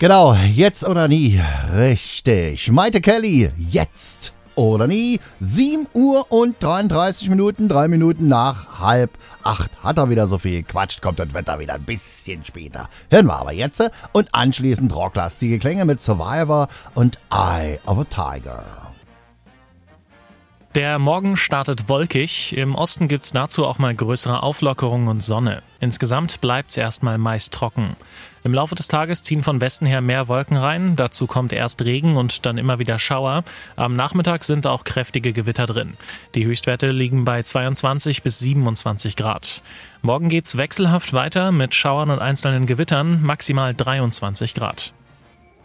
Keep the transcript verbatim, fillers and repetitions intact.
Genau, jetzt oder nie. Richtig. Maite Kelly, jetzt oder nie. sieben Uhr und dreiunddreißig Minuten, drei Minuten nach halb acht. Hat er wieder so viel gequatscht, kommt das Wetter wieder ein bisschen später. Hören wir aber jetzt und anschließend rocklastige Klänge mit Survivor und Eye of a Tiger. Der Morgen startet wolkig. Im Osten gibt's dazu auch mal größere Auflockerungen und Sonne. Insgesamt bleibt's erstmal meist trocken. Im Laufe des Tages ziehen von Westen her mehr Wolken rein. Dazu kommt erst Regen und dann immer wieder Schauer. Am Nachmittag sind auch kräftige Gewitter drin. Die Höchstwerte liegen bei zweiundzwanzig bis siebenundzwanzig Grad. Morgen geht's wechselhaft weiter mit Schauern und einzelnen Gewittern, maximal dreiundzwanzig Grad.